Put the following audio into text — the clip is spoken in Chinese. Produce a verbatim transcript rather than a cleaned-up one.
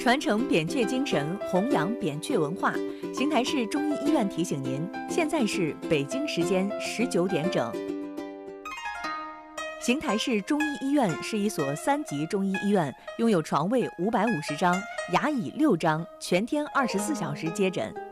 传承扁鹊精神，弘扬扁鹊文化。邢台市中医医院提醒您，现在是北京时间十九点整。邢台市中医医院是一所三级中医医院，拥有床位五百五十张，牙椅六张，全天二十四小时接诊。